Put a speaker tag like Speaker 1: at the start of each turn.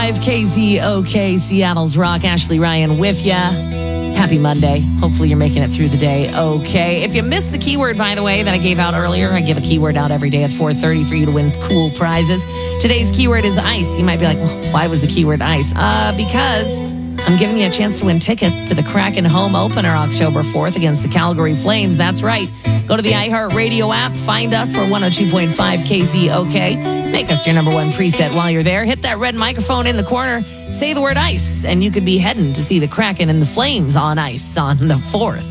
Speaker 1: KZOK, Seattle's Rock. Ashley Ryan with ya. Happy Monday. Hopefully you're making it through the day okay. If you missed the keyword, by the way, that I gave out earlier, I give a keyword out every day at 4:30 for you to win cool prizes. Today's keyword is ice. You might be like, well, why was the keyword ice? Because I'm giving you a chance to win tickets to the Kraken home opener October 4th against the Calgary Flames. That's right. Go to the iHeartRadio app. Find us for 102.5 KZOK. Make us your number one preset while you're there. Hit that red microphone in the corner. Say the word ice, and you could be heading to see the Kraken and the Flames on ice on the 4th.